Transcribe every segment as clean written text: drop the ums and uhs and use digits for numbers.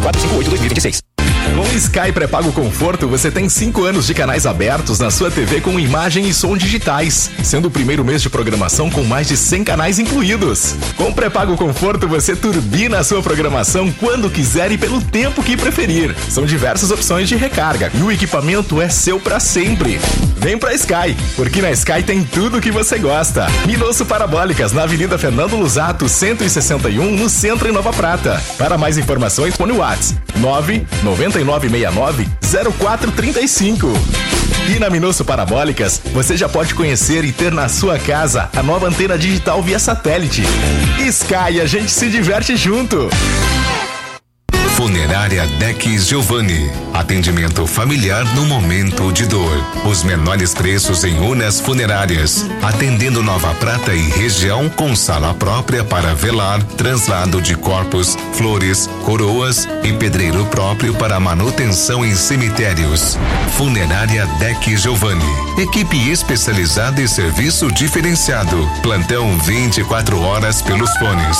458-2026. Com o Sky Pré-Pago Conforto, você tem 5 anos de canais abertos na sua TV com imagem e som digitais, sendo o primeiro mês de programação com mais de 100 canais incluídos. Com o Pré-Pago Conforto, você turbina a sua programação quando quiser e pelo tempo que preferir. São diversas opções de recarga e o equipamento é seu pra sempre. Vem pra Sky, porque na Sky tem tudo o que você gosta. Minosso Parabólicas, na Avenida Fernando Lusato, 161, no centro em Nova Prata. Para mais informações, põe o WhatsApp 99969-0435. E na Minosso Parabólicas, você já pode conhecer e ter na sua casa a nova antena digital via satélite. Sky, a gente se diverte junto. Funerária Deck Giovanni. Atendimento familiar no momento de dor. Os menores preços em urnas funerárias. Atendendo Nova Prata e região com sala própria para velar, translado de corpos, flores, coroas e pedreiro próprio para manutenção em cemitérios. Funerária Deck Giovanni. Equipe especializada e serviço diferenciado. Plantão 24 horas pelos fones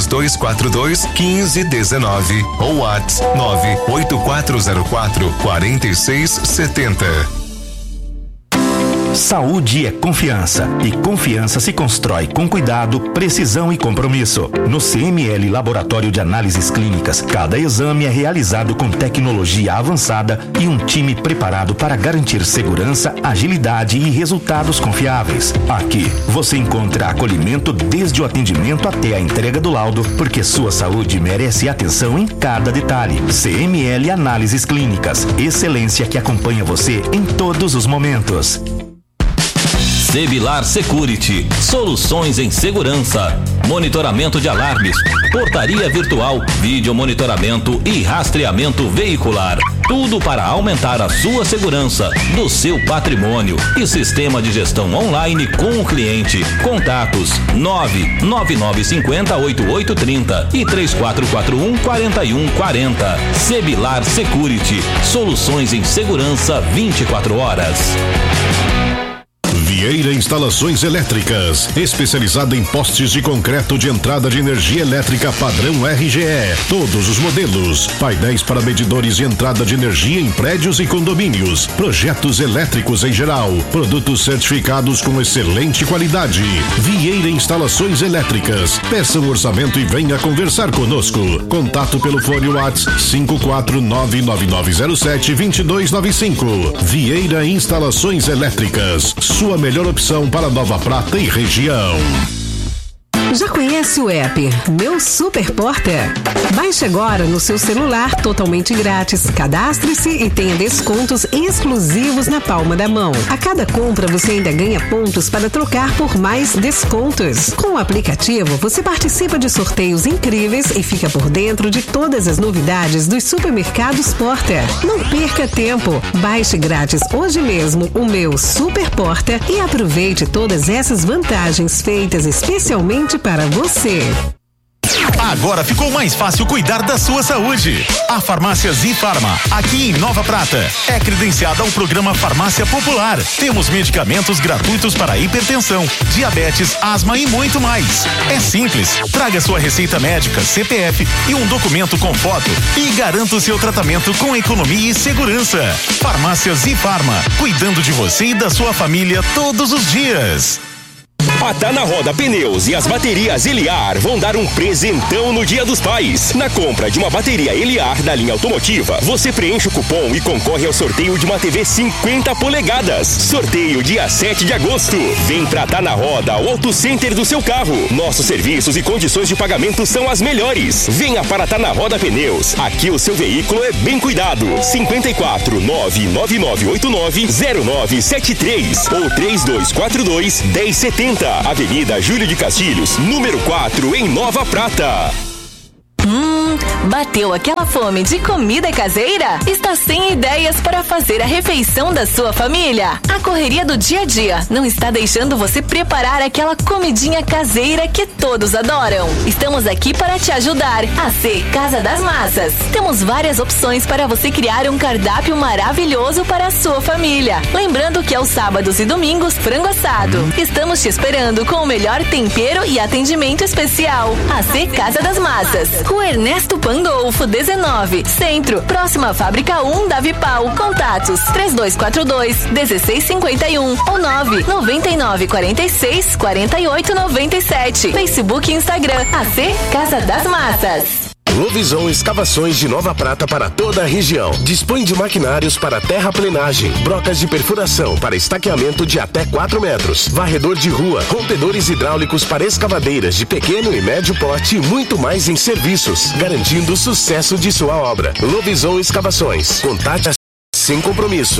3242-1519 ou WhatsApp 98404-4670. Saúde é confiança e confiança se constrói com cuidado, precisão e compromisso. No CML Laboratório de Análises Clínicas, cada exame é realizado com tecnologia avançada e um time preparado para garantir segurança, agilidade e resultados confiáveis. Aqui você encontra acolhimento desde o atendimento até a entrega do laudo, porque sua saúde merece atenção em cada detalhe. CML Análises Clínicas, excelência que acompanha você em todos os momentos. Sebilar Security, soluções em segurança, monitoramento de alarmes, portaria virtual, vídeo monitoramento e rastreamento veicular. Tudo para aumentar a sua segurança do seu patrimônio e sistema de gestão online com o cliente. Contatos 99950-8830 e 3441-4140. Sebilar Security, soluções em segurança 24 horas. Vieira Instalações Elétricas, especializada em postes de concreto de entrada de energia elétrica padrão RGE. Todos os modelos, painéis para medidores de entrada de energia em prédios e condomínios, projetos elétricos em geral, produtos certificados com excelente qualidade. Vieira Instalações Elétricas. Peça um orçamento e venha conversar conosco. Contato pelo fone WhatsApp 5499907-2295. Vieira Instalações Elétricas. Sua melhor opção para Nova Prata e região. Já conhece o app Meu Super Porta? Baixe agora no seu celular totalmente grátis. Cadastre-se e tenha descontos exclusivos na palma da mão. A cada compra você ainda ganha pontos para trocar por mais descontos. Com o aplicativo você participa de sorteios incríveis e fica por dentro de todas as novidades dos supermercados Porta. Não perca tempo. Baixe grátis hoje mesmo o Meu Super Porta e aproveite todas essas vantagens feitas especialmente para você. Agora ficou mais fácil cuidar da sua saúde. A Farmácia Zifarma, aqui em Nova Prata, é credenciada ao programa Farmácia Popular. Temos medicamentos gratuitos para hipertensão, diabetes, asma e muito mais. É simples. Traga sua receita médica, CPF e um documento com foto e garanta o seu tratamento com economia e segurança. Farmácia Zifarma, cuidando de você e da sua família todos os dias. A Tá na Roda Pneus e as baterias Eliar vão dar um presentão no Dia dos Pais. Na compra de uma bateria Eliar da linha automotiva, você preenche o cupom e concorre ao sorteio de uma TV 50 polegadas. Sorteio dia 7 de agosto. Vem pra Tá na Roda, o Auto Center do seu carro. Nossos serviços e condições de pagamento são as melhores. Venha para Tá na Roda Pneus. Aqui o seu veículo é bem cuidado. 54 99989 0973 ou 3242 1070. Avenida Júlio de Castilhos, número 4, em Nova Prata. Bateu aquela fome de comida caseira? Está sem ideias para fazer a refeição da sua família? A correria do dia a dia não está deixando você preparar aquela comidinha caseira que todos adoram? Estamos aqui para te ajudar. AC Casa das Massas. Temos várias opções para você criar um cardápio maravilhoso para a sua família. Lembrando que aos sábados e domingos, frango assado. Estamos te esperando com o melhor tempero e atendimento especial. AC Casa das Massas. Rua Ernesto Pandolfo, 19, Centro, próxima à Fábrica 1 da Vipal. Contatos 3242-1651 ou 99946-4897. Facebook e Instagram, AC Casa das Massas. Lovisão Escavações de Nova Prata para toda a região. Dispõe de maquinários para terraplenagem, brocas de perfuração para estaqueamento de até 4 metros, varredor de rua, rompedores hidráulicos para escavadeiras de pequeno e médio porte e muito mais em serviços, garantindo o sucesso de sua obra. Lovisão Escavações. Contate sem compromisso.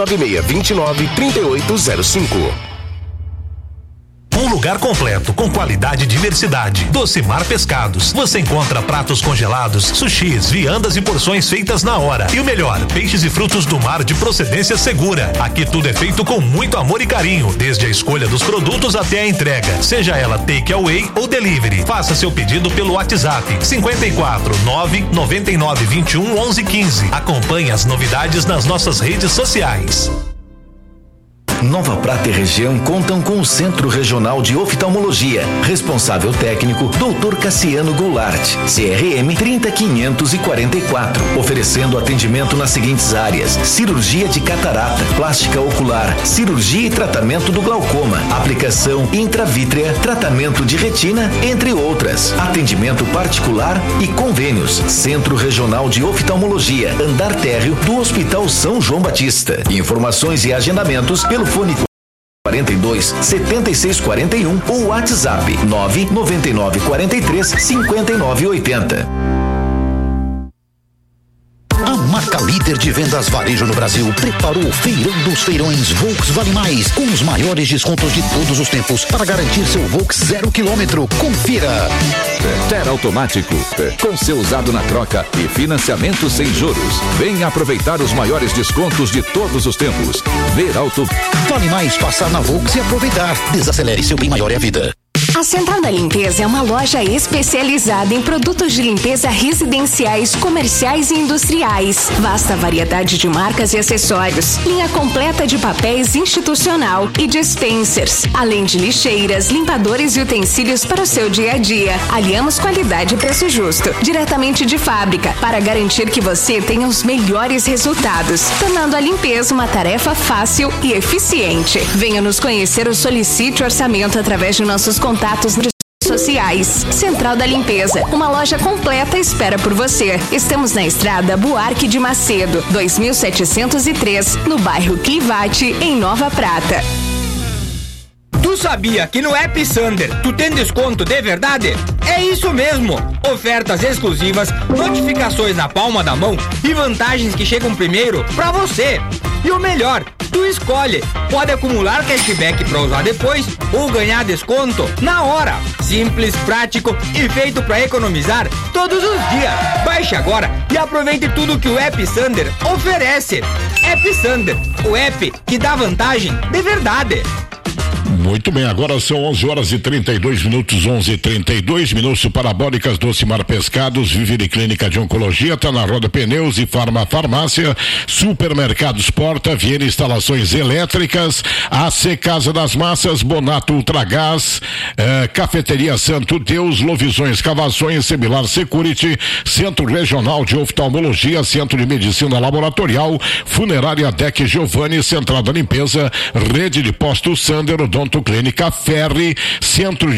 996-29-3805. Um lugar completo, com qualidade e diversidade. Docimar Pescados. Você encontra pratos congelados, sushis, viandas e porções feitas na hora. E o melhor, peixes e frutos do mar de procedência segura. Aqui tudo é feito com muito amor e carinho, desde a escolha dos produtos até a entrega, seja ela take away ou delivery. Faça seu pedido pelo WhatsApp 54 999 21 11 15. Acompanhe as novidades nas nossas redes sociais. Nova Prata e região contam com o Centro Regional de Oftalmologia. Responsável técnico, Dr. Cassiano Goulart, CRM 30544. Oferecendo atendimento nas seguintes áreas: cirurgia de catarata, plástica ocular, cirurgia e tratamento do glaucoma, aplicação intravítrea, tratamento de retina, entre outras. Atendimento particular e convênios. Centro Regional de Oftalmologia, andar térreo do Hospital São João Batista. Informações e agendamentos pelo fone 42 76 41 ou WhatsApp 999 43 59 80. A marca líder de vendas varejo no Brasil preparou o Feirão dos Feirões Volks Vale Mais, com os maiores descontos de todos os tempos para garantir seu Volks 0 km. Confira. Ter automático, com seu usado na troca e financiamento sem juros. Venha aproveitar os maiores descontos de todos os tempos. Ver Auto. Vale mais passar na Volks e aproveitar. Desacelere, seu bem maior é a vida. A Central da Limpeza é uma loja especializada em produtos de limpeza residenciais, comerciais e industriais. Vasta variedade de marcas e acessórios. Linha completa de papéis institucional e dispensers. Além de lixeiras, limpadores e utensílios para o seu dia a dia. Aliamos qualidade e preço justo, diretamente de fábrica, para garantir que você tenha os melhores resultados, tornando a limpeza uma tarefa fácil e eficiente. Venha nos conhecer ou solicite orçamento através de nossos contatos nas redes sociais. Central da Limpeza, uma loja completa espera por você. Estamos na estrada Buarque de Macedo, 2703, no bairro Clivate, em Nova Prata. Tu sabia que no App Sander tu tem desconto de verdade? É isso mesmo! Ofertas exclusivas, notificações na palma da mão e vantagens que chegam primeiro pra você. E o melhor, tu escolhe. Pode acumular cashback pra usar depois ou ganhar desconto na hora. Simples, prático e feito pra economizar todos os dias. Baixe agora e aproveite tudo que o App Sander oferece. App Sander, o app que dá vantagem de verdade. Muito bem, agora são 11 horas e 32 minutos, 11:32 minutos. Parabólicas Docimar Pescados, Vivere Clínica de Oncologia, tá na Roda Pneus e Farmácia, Supermercados Porta, Viena Instalações Elétricas, AC Casa das Massas, Bonato Ultragás, Cafeteria Santo Deus, Lovisões Escavações, Semilar Security, Centro Regional de Oftalmologia, Centro de Medicina Laboratorial, Funerária Deck Giovanni, Central da Limpeza, Rede de Postos Sander, Odonto Clínica Ferri, Centro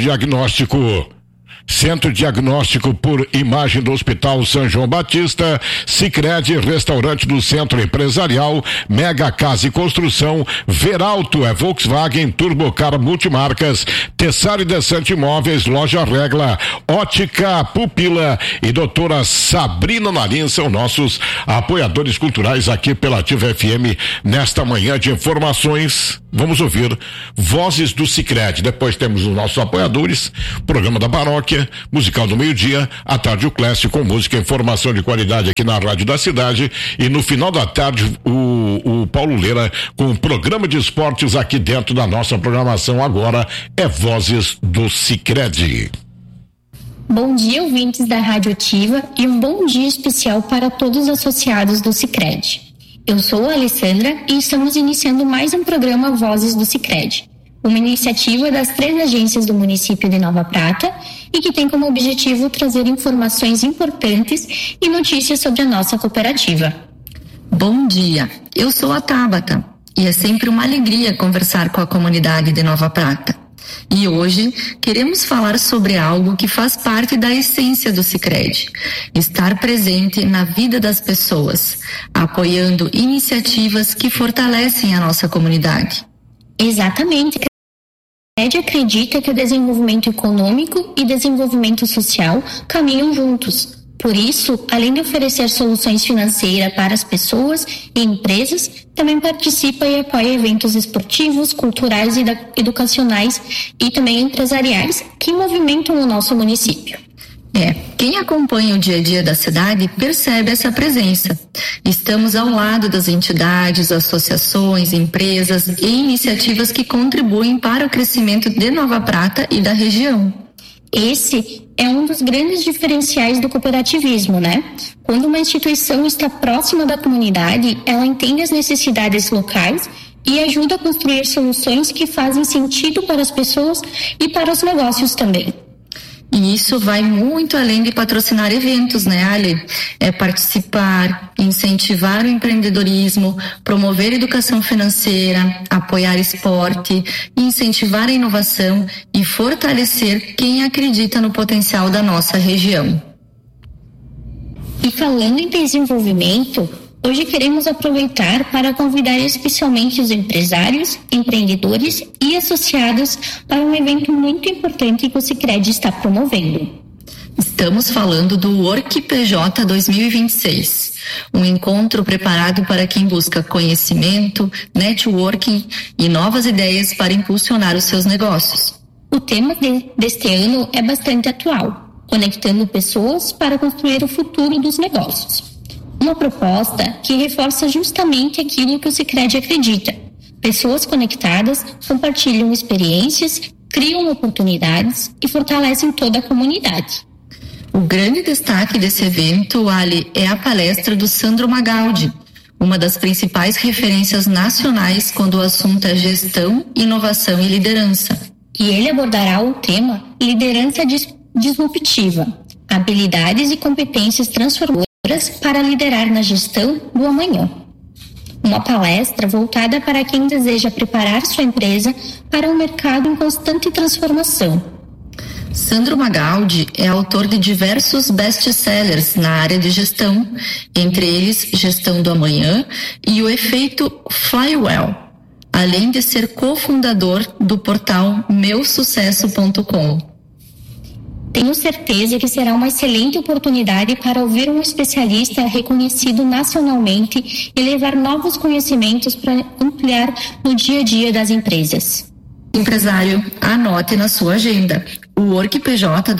Diagnóstico por Imagem do Hospital São João Batista, Sicredi, Restaurante do Centro Empresarial, Mega Casa e Construção, Veralto é Volkswagen, Turbocar Multimarcas, Tessari Desante Imóveis, Loja Regla, Ótica Pupila e Doutora Sabrina Narim são nossos apoiadores culturais aqui pela Ativa FM nesta manhã de informações. Vamos ouvir Vozes do Sicredi. Depois temos os nossos apoiadores, programa da paróquia, musical do meio-dia, à tarde o clássico com música e informação de qualidade aqui na Rádio da Cidade e no final da tarde o Paulo Leira com o programa de esportes aqui dentro da nossa programação. Agora é Vozes do Sicredi. Bom dia, ouvintes da Rádio Ativa, e um bom dia especial para todos os associados do Sicredi. Eu sou a Alessandra e estamos iniciando mais um programa Vozes do Sicredi, uma iniciativa das 3 agências do município de Nova Prata e que tem como objetivo trazer informações importantes e notícias sobre a nossa cooperativa. Bom dia, eu sou a Tabata e é sempre uma alegria conversar com a comunidade de Nova Prata. E hoje queremos falar sobre algo que faz parte da essência do Sicredi: estar presente na vida das pessoas, apoiando iniciativas que fortalecem a nossa comunidade. Exatamente. A Sicredi acredita que o desenvolvimento econômico e desenvolvimento social caminham juntos. Por isso, além de oferecer soluções financeiras para as pessoas e empresas, também participa e apoia eventos esportivos, culturais e educacionais e também empresariais que movimentam o nosso município. Quem acompanha o dia a dia da cidade percebe essa presença. Estamos ao lado das entidades, associações, empresas e iniciativas que contribuem para o crescimento de Nova Prata e da região. Esse é um dos grandes diferenciais do cooperativismo, né? Quando uma instituição está próxima da comunidade, ela entende as necessidades locais e ajuda a construir soluções que fazem sentido para as pessoas e para os negócios também. E isso vai muito além de patrocinar eventos, né, Ali? É participar, incentivar o empreendedorismo, promover educação financeira, apoiar esporte, incentivar a inovação e fortalecer quem acredita no potencial da nossa região. E falando em desenvolvimento, hoje queremos aproveitar para convidar especialmente os empresários, empreendedores e associados para um evento muito importante que o Sicredi está promovendo. Estamos falando do WorkPJ 2026, um encontro preparado para quem busca conhecimento, networking e novas ideias para impulsionar os seus negócios. O tema deste ano é bastante atual, conectando pessoas para construir o futuro dos negócios. Uma proposta que reforça justamente aquilo que o Sicredi acredita. Pessoas conectadas compartilham experiências, criam oportunidades e fortalecem toda a comunidade. O grande destaque desse evento, Ali, é a palestra do Sandro Magaldi, uma das principais referências nacionais quando o assunto é gestão, inovação e liderança. E ele abordará o tema liderança disruptiva, habilidades e competências transformadoras para liderar na gestão do amanhã. Uma palestra voltada para quem deseja preparar sua empresa para um mercado em constante transformação. Sandro Magaldi é autor de diversos best-sellers na área de gestão, entre eles Gestão do Amanhã e O Efeito Flywheel, além de ser cofundador do portal meusucesso.com. Tenho certeza que será uma excelente oportunidade para ouvir um especialista reconhecido nacionalmente e levar novos conhecimentos para ampliar no dia a dia das empresas. Empresário, anote na sua agenda. O WorkPJ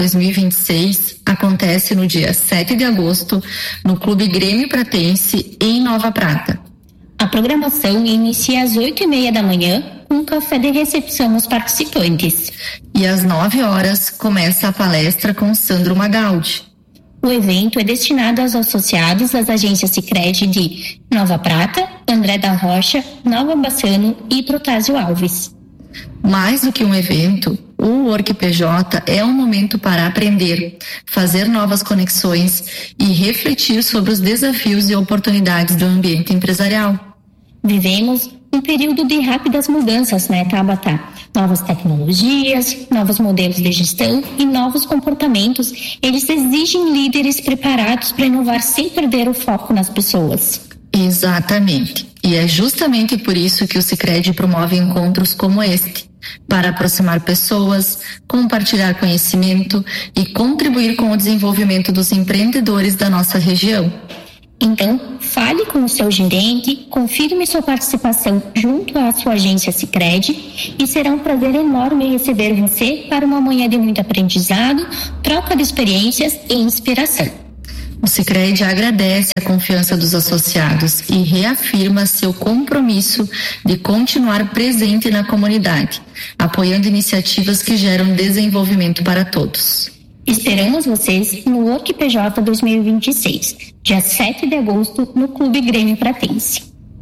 2026 acontece no dia 7 de agosto no Clube Grêmio Pratense, em Nova Prata. A programação inicia às 8:30 da manhã, com um café de recepção aos participantes. E às 9 horas começa a palestra com Sandro Magaldi. O evento é destinado aos associados das agências Sicredi de Nova Prata, André da Rocha, Nova Bassano e Protásio Alves. Mais do que um evento, o WorkPJ é um momento para aprender, fazer novas conexões e refletir sobre os desafios e oportunidades do ambiente empresarial. Vivemos um período de rápidas mudanças, né, Tabata? Novas tecnologias, novos modelos de gestão e novos comportamentos, eles exigem líderes preparados para inovar sem perder o foco nas pessoas. Exatamente. E é justamente por isso que o Sicredi promove encontros como este, para aproximar pessoas, compartilhar conhecimento e contribuir com o desenvolvimento dos empreendedores da nossa região. Então, fale com o seu gerente, confirme sua participação junto à sua agência Sicredi e será um prazer enorme receber você para uma manhã de muito aprendizado, troca de experiências e inspiração. O Sicredi agradece a confiança dos associados e reafirma seu compromisso de continuar presente na comunidade, apoiando iniciativas que geram desenvolvimento para todos. Esperamos vocês no WorkPJ 2026, dia 7 de agosto, no Clube Grêmio Pratense.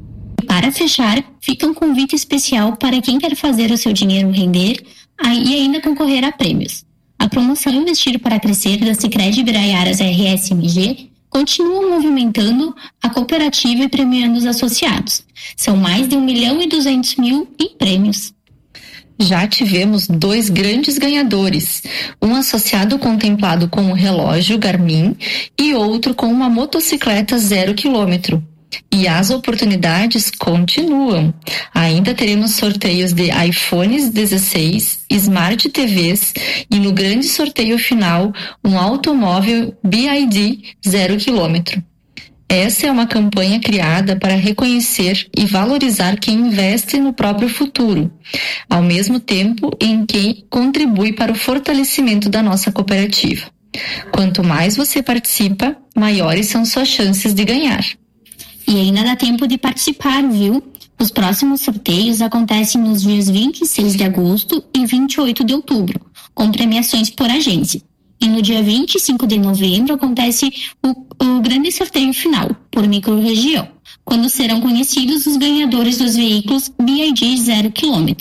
E para fechar, fica um convite especial para quem quer fazer o seu dinheiro render e ainda concorrer a prêmios. A promoção Investir para Crescer da Sicredi Biraiaras RSMG continua movimentando a cooperativa e premiando os associados. São mais de 1.200.000 em prêmios. Já tivemos 2 grandes ganhadores, um associado contemplado com um relógio Garmin e outro com uma motocicleta 0 km. E as oportunidades continuam. Ainda teremos sorteios de iPhones 16, Smart TVs e no grande sorteio final, um automóvel BYD 0 km. Essa é uma campanha criada para reconhecer e valorizar quem investe no próprio futuro, ao mesmo tempo em que contribui para o fortalecimento da nossa cooperativa. Quanto mais você participa, maiores são suas chances de ganhar. E ainda dá tempo de participar, viu? Os próximos sorteios acontecem nos dias 26 de agosto e 28 de outubro, com premiações por agência. E no dia 25 de novembro acontece o grande sorteio final, por microrregião, quando serão conhecidos os ganhadores dos veículos BYD 0 km.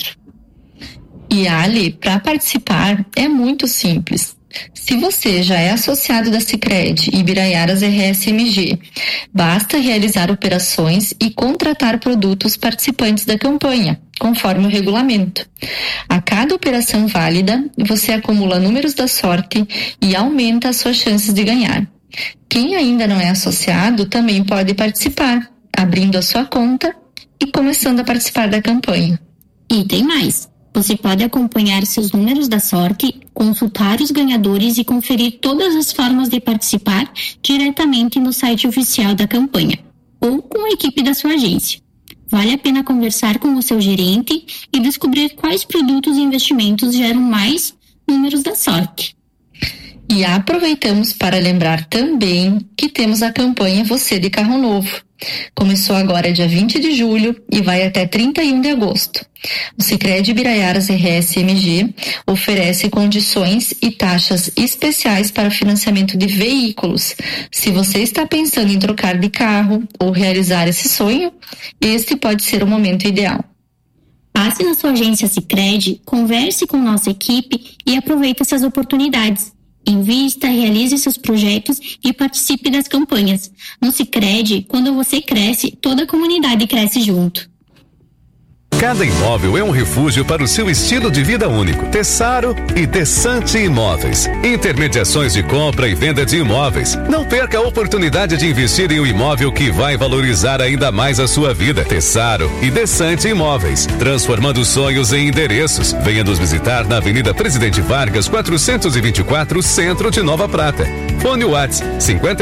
E Ali, para participar é muito simples. Se você já é associado da Sicredi e Biraiaras RSMG, basta realizar operações e contratar produtos participantes da campanha, conforme o regulamento. A cada operação válida, você acumula números da sorte e aumenta as suas chances de ganhar. Quem ainda não é associado também pode participar, abrindo a sua conta e começando a participar da campanha. E tem mais! Você pode acompanhar seus números da sorte, consultar os ganhadores e conferir todas as formas de participar diretamente no site oficial da campanha ou com a equipe da sua agência. Vale a pena conversar com o seu gerente e descobrir quais produtos e investimentos geram mais números da sorte. E aproveitamos para lembrar também que temos a campanha Você de Carro Novo. Começou agora dia 20 de julho e vai até 31 de agosto. O Sicredi Biraiaras RSMG oferece condições e taxas especiais para financiamento de veículos. Se você está pensando em trocar de carro ou realizar esse sonho, este pode ser o momento ideal. Passe na sua agência Sicredi, converse com nossa equipe e aproveite essas oportunidades. Invista, realize seus projetos e participe das campanhas. No Sicredi, quando você cresce, toda a comunidade cresce junto. Cada imóvel é um refúgio para o seu estilo de vida único. Tessaro e Desante Imóveis. Intermediações de compra e venda de imóveis. Não perca a oportunidade de investir em um imóvel que vai valorizar ainda mais a sua vida. Tessaro e Desante Imóveis. Transformando sonhos em endereços. Venha nos visitar na Avenida Presidente Vargas, 424, Centro de Nova Prata. Fone WhatsApp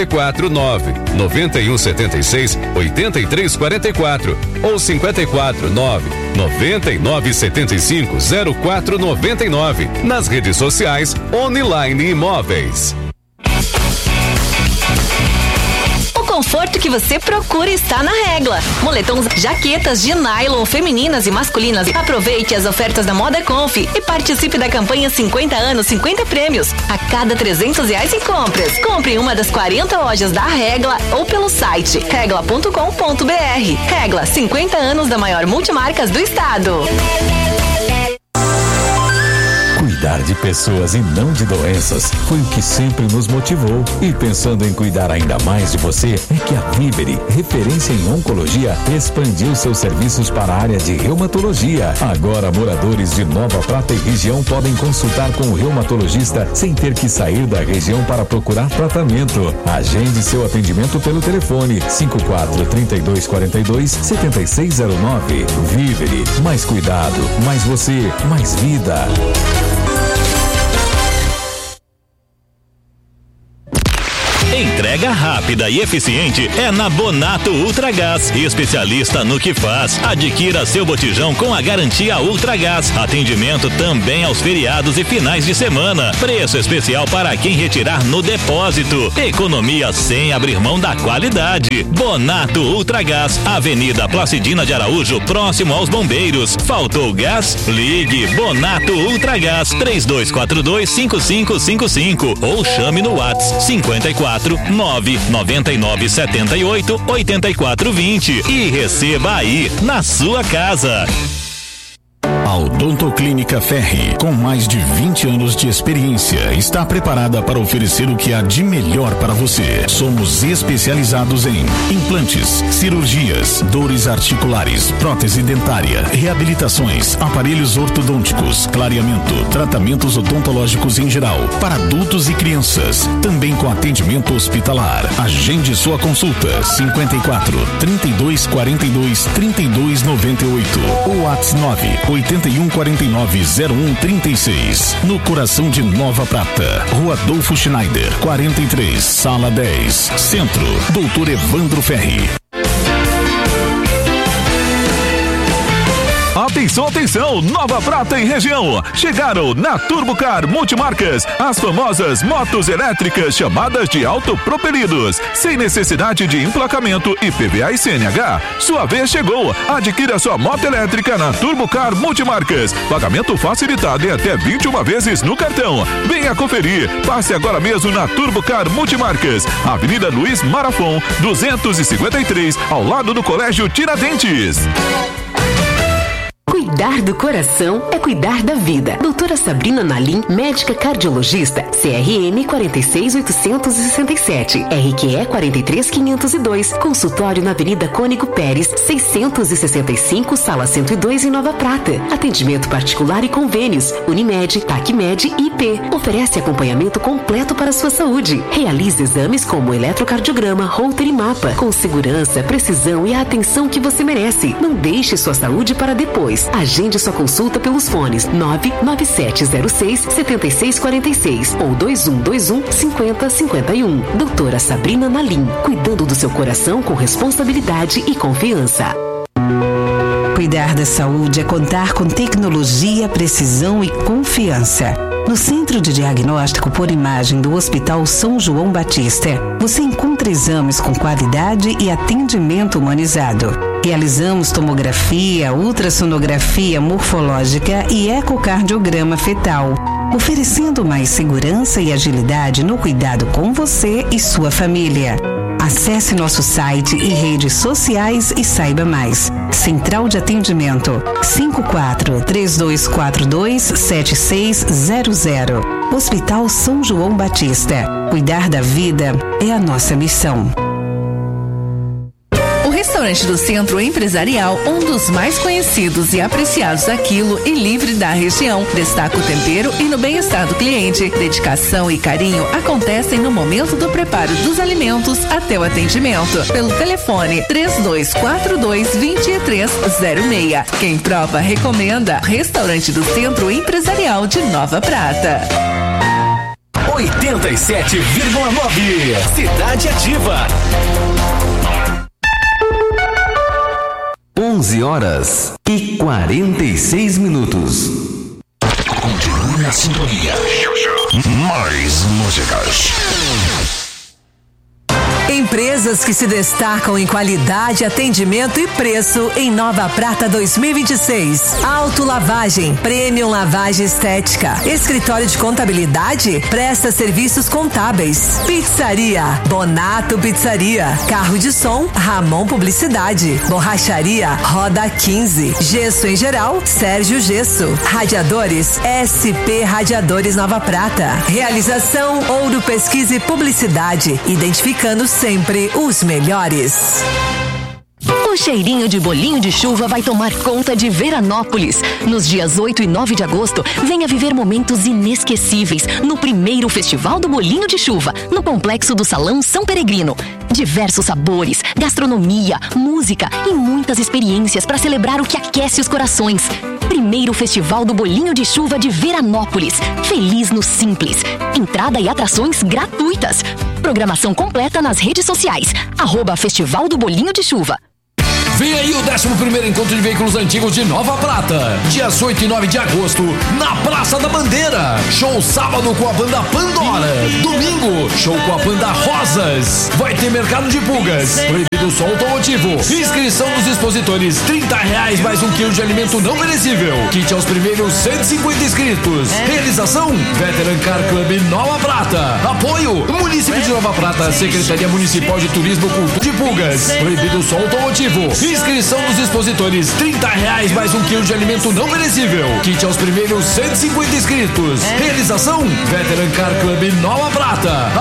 549-9176-8344 ou 549-9975-0499. Nas redes sociais, Online Imóveis. O conforto que você procura está na Regla. Moletons, jaquetas de nylon femininas e masculinas. Aproveite as ofertas da Moda Conf e participe da campanha 50 anos, 50 prêmios. A cada R$300 em compras. Compre em uma das 40 lojas da Regla ou pelo site regla.com.br. Regla, 50 anos da maior multimarcas do estado. Cuidar de pessoas e não de doenças foi o que sempre nos motivou. E pensando em cuidar ainda mais de você, é que a Vivere, referência em oncologia, expandiu seus serviços para a área de reumatologia. Agora, moradores de Nova Prata e região podem consultar com o reumatologista sem ter que sair da região para procurar tratamento. Agende seu atendimento pelo telefone 54-3242-7609. Vivere, mais cuidado, mais você, mais vida. Entrega rápida e eficiente é na Bonato Ultragás, especialista no que faz. Adquira seu botijão com a garantia Ultragás. Atendimento também aos feriados e finais de semana. Preço especial para quem retirar no depósito. Economia sem abrir mão da qualidade. Bonato Ultragás, Avenida Placidina de Araújo, próximo aos Bombeiros. Faltou gás? Ligue Bonato Ultragás 3242-5555 ou chame no WhatsApp 54-99978-8420 e receba aí na sua casa. A Odontoclínica Ferri, com mais de 20 anos de experiência, está preparada para oferecer o que há de melhor para você. Somos especializados em implantes, cirurgias, dores articulares, prótese dentária, reabilitações, aparelhos ortodônticos, clareamento, tratamentos odontológicos em geral, para adultos e crianças, também com atendimento hospitalar. Agende sua consulta 54 32 42 32 98 ou WhatsApp 9 81 49 01 36, no coração de Nova Prata, Rua Adolfo Schneider 43, Sala 10, Centro, Dr. Evandro Ferri. Atenção, atenção! Nova Prata e região. Chegaram na Turbocar Multimarcas as famosas motos elétricas chamadas de autopropelidos, sem necessidade de emplacamento IPVA e CNH. Sua vez chegou. Adquira sua moto elétrica na Turbocar Multimarcas. Pagamento facilitado em até 21 vezes no cartão. Venha conferir. Passe agora mesmo na Turbocar Multimarcas, Avenida Luiz Marafon, 253, ao lado do Colégio Tiradentes. Cuidar do coração é cuidar da vida. Doutora Sabrina Nalim, médica cardiologista, CRM 46867, RQE 43502, consultório na Avenida Cônigo Pérez, 665, Sala 102 em Nova Prata. Atendimento particular e convênios, Unimed, Tacmed e IP. Oferece acompanhamento completo para a sua saúde. Realiza exames como eletrocardiograma, Holter e mapa, com segurança, precisão e a atenção que você merece. Não deixe sua saúde para depois. Agende sua consulta pelos fones 99706-7646 ou 2121-5051. Doutora Sabrina Nalim, cuidando do seu coração com responsabilidade e confiança. Cuidar da saúde é contar com tecnologia, precisão e confiança. No Centro de Diagnóstico por Imagem do Hospital São João Batista, você encontra exames com qualidade e atendimento humanizado. Realizamos tomografia, ultrassonografia morfológica e ecocardiograma fetal, oferecendo mais segurança e agilidade no cuidado com você e sua família. Acesse nosso site e redes sociais e saiba mais. Central de Atendimento 54-3242-7600. Hospital São João Batista. Cuidar da vida é a nossa missão. O Restaurante do Centro Empresarial, um dos mais conhecidos e apreciados a quilo e livre da região, destaca o tempero e no bem-estar do cliente. Dedicação e carinho acontecem no momento do preparo dos alimentos até o atendimento. Pelo telefone 3242-2306. Quem prova, recomenda. Restaurante do Centro Empresarial de Nova Prata. 87,9 Cidade Ativa. 11h46. Continue na sintonia. Mais músicas. Empresas que se destacam em qualidade, atendimento e preço em Nova Prata 2026. Autolavagem, Premium Lavagem Estética. Escritório de Contabilidade, presta serviços contábeis. Pizzaria, Bonato Pizzaria. Carro de som, Ramon Publicidade. Borracharia, Roda 15. Gesso em geral, Sérgio Gesso. Radiadores, SP Radiadores Nova Prata. Realização, Ouro Pesquisa e Publicidade. Identificando sempre os melhores. O cheirinho de bolinho de chuva vai tomar conta de Veranópolis. Nos dias 8 e 9 de agosto, venha viver momentos inesquecíveis no primeiro Festival do Bolinho de Chuva, no Complexo do Salão São Peregrino. Diversos sabores, gastronomia, música e muitas experiências para celebrar o que aquece os corações. Primeiro Festival do Bolinho de Chuva de Veranópolis. Feliz no Simples. Entrada e atrações gratuitas. Programação completa nas redes sociais. @Festival do Bolinho de Chuva. Vem aí o 11º Encontro de Veículos Antigos de Nova Prata. Dias 8 e 9 de agosto, na Praça da Bandeira. Show sábado com a banda Pandora. Domingo, show com a banda Rosas. Vai ter mercado de pulgas. Proibido som automotivo. Inscrição dos expositores, R$30 mais 1 quilo de alimento não perecível. Kit aos primeiros 150 inscritos. Realização, Veteran Car Club Nova Prata. Apoio, Município de Nova Prata, Secretaria Municipal de Turismo, Cultura de Pulgas. Proibido som automotivo. Inscrição dos expositores, R$30 mais 1 quilo de alimento não perecível. Kit aos primeiros 150 inscritos. Realização, Veteran Car Club Nova Prata.